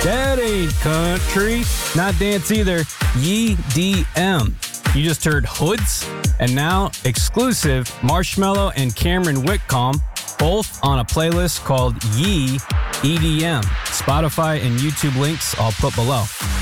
That ain't country. Not dance either. Yee DM. You just heard Hoods, and now exclusive Marshmello and Cameron Whitcomb, both on a playlist called Yee EDM. Spotify and YouTube links I'll put below.